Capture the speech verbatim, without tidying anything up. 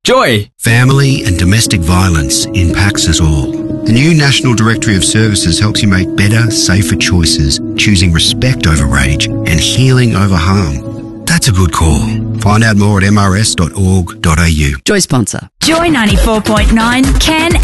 Joy. Family and domestic violence impacts us all. The new National Directory of Services helps you make better, safer choices, choosing respect over rage and healing over harm. That's a good call. Find out more at m r s dot org dot a u. Joy sponsor. Joy ninety-four point nine can